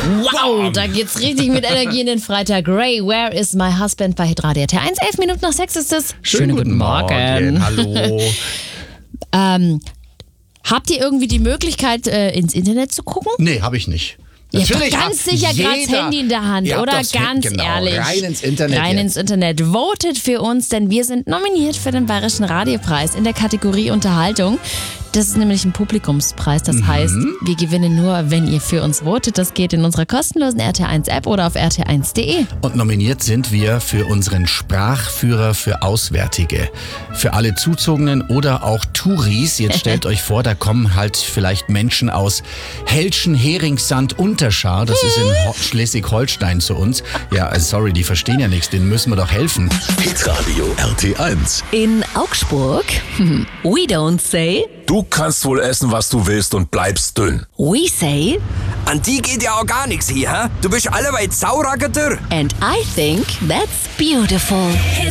Wow, da geht's richtig mit Energie in den Freitag. Ray, Where is my husband bei Hitradio RT1. 11 Minuten nach 6 ist es. Schönen guten Morgen. Hallo. Habt ihr irgendwie die Möglichkeit, ins Internet zu gucken? Nee, habe ich nicht. Ihr habt doch ganz sicher gerade das Handy in der Hand, oder? Ganz ehrlich. Rein ins Internet. Rein ins Internet. Votet für uns, denn wir sind nominiert für den Bayerischen Radiopreis in der Kategorie Unterhaltung. Das ist nämlich ein Publikumspreis. Das heißt, wir gewinnen nur, wenn ihr für uns votet. Das geht in unserer kostenlosen RT1-App oder auf rt1.de. Und nominiert sind wir für unseren Sprachführer für Auswärtige. Für alle Zuzogenen oder auch Touris. Jetzt stellt euch vor, da kommen halt vielleicht Menschen aus Helschen, Heringsand, Unterschar. Das ist in Schleswig-Holstein zu uns. Ja, sorry, die verstehen ja nichts. Denen müssen wir doch helfen. Hitradio RT1. In Augsburg, we don't say, Du kannst wohl essen, was du willst und bleibst dünn. we say, An die geht ja auch gar nichts hier, hä? Du bist alleweit sauracke dürr. and I think that's beautiful.